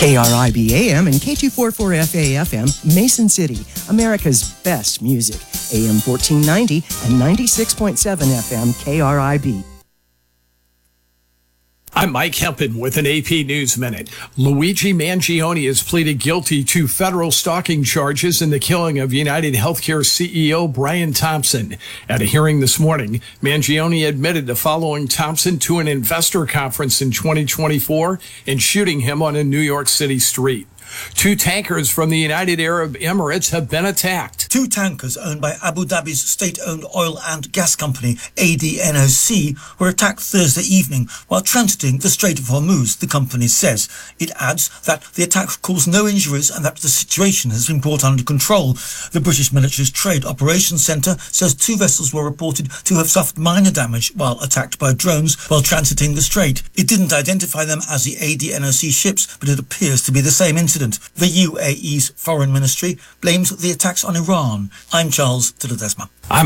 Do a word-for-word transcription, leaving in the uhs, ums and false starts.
K R I B A M and K two forty-four F A F M, Mason City, America's best music. A M fourteen ninety and ninety-six point seven F M K R I B. I'm Mike Hempin with an A P News Minute. Luigi Mangione has pleaded guilty to federal stalking charges in the killing of United Healthcare C E O Brian Thompson. At a hearing this morning, Mangione admitted to following Thompson to an investor conference in twenty twenty-four and shooting him on a New York City street. Two tankers from the United Arab Emirates have been attacked. Two tankers owned by Abu Dhabi's state-owned oil and gas company, A D N O C, were attacked Thursday evening while transiting the Strait of Hormuz, the company says. It adds that the attack caused no injuries and that the situation has been brought under control. The British military's Trade Operations Centre says two vessels were reported to have suffered minor damage while attacked by drones while transiting the strait. It didn't identify them as the A D N O C ships, but it appears to be the same incident. The U A E's foreign ministry blames the attacks on Iran. I'm Charles Tiledesma.